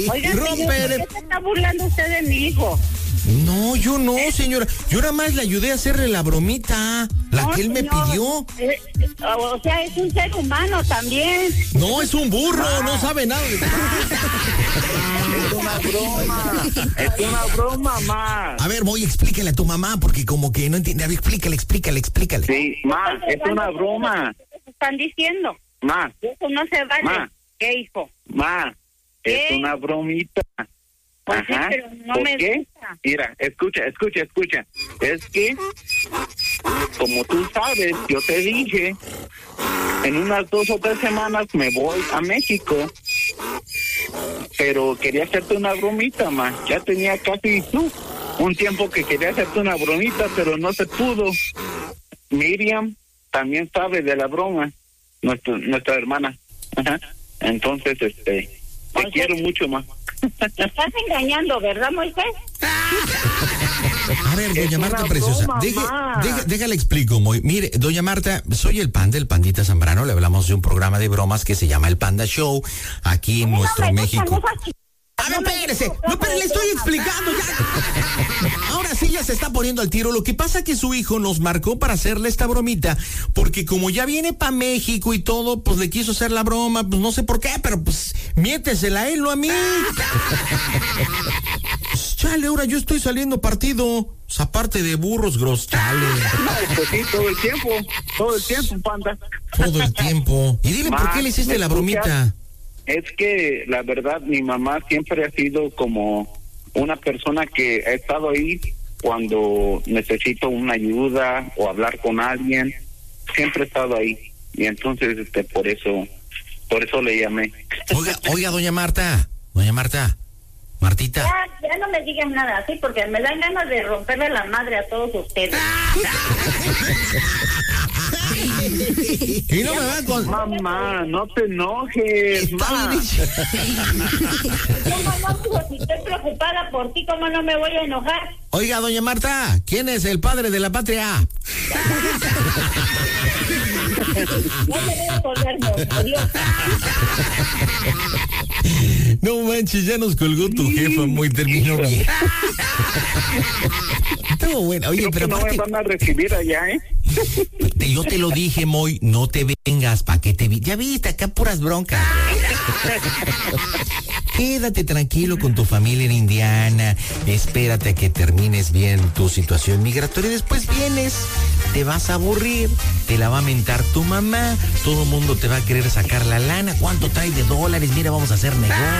Oiga, señor, Rómpele. ¿por qué se está burlando usted de mi hijo? No, yo no, señora. Yo nada más le ayudé a hacerle la bromita, la No, que él me señor. pidió. O sea, es un ser humano también. No, es un burro, no sabe nada. Es una broma. Es una broma, ma. A ver, voy, explícale a tu mamá, porque como que no entiende. A ver, explícale. Sí, ma, es una broma. ¿Qué están diciendo? Ma, Eso no se vale. Ma. ¿Qué, hijo? ma, ¿Qué? es una bromita. Pues sí, pero no ¿Por me qué? gusta. Mira, escucha. Es que, como tú sabes, yo te dije, en unas 2 o 3 semanas me voy a México. Pero quería hacerte una bromita, ma. Ya tenía casi un tiempo que quería hacerte una bromita, pero no se pudo. Miriam también sabe de la broma, nuestra hermana. Ajá. Entonces, te quiero mucho, ma. Te estás engañando, ¿verdad, Moisés? A ver, doña Es Marta una preciosa, broma, ma. déjale explico, Mire, doña Marta, soy el Pandita Zambrano, le hablamos de un programa de bromas que se llama El Panda Show, aquí en nuestro México. A ver, espérese, le estoy explicando ya. Ahora sí ya se está poniendo al tiro. Lo que pasa es que su hijo nos marcó para hacerle esta bromita, porque como ya viene para México y todo, pues le quiso hacer la broma, pues no sé por qué, pero pues miétesela a él, no a mí. Pues, chale, ahora yo estoy saliendo partido. Aparte de burros, chale. No, pues sí, todo el tiempo, panda. Todo el tiempo. Y dile por qué le hiciste la bromita. Es que la verdad mi mamá siempre ha sido como una persona que ha estado ahí cuando necesito una ayuda o hablar con alguien, siempre ha estado ahí. Y entonces por eso le llamé. Oiga, doña Martita. Ya no me digan nada así, porque me dan ganas de romperle la madre a todos ustedes. Y no me van con... Mamá, no te enojes, mamá. No, pues, si estoy preocupada por ti, ¿cómo no me voy a enojar? Oiga, doña Marta, ¿quién es el padre de la patria? Ya me voy a colgarnos, adiós. No manches, ya nos colgó tu jefa, terminó bien. Estuvo bueno. Oye, Creo pero que no aparte, me van a recibir allá, ¿eh? yo te lo dije, no te vengas, ¿pa' qué te vi? Ya viste, acá puras broncas. Quédate tranquilo con tu familia en Indiana, espérate a que termines bien tu situación migratoria y después vienes, te vas a aburrir, te la va a mentar tu mamá, todo el mundo te va a querer sacar la lana, ¿cuánto trae de dólares? Mira, vamos a hacer negocio.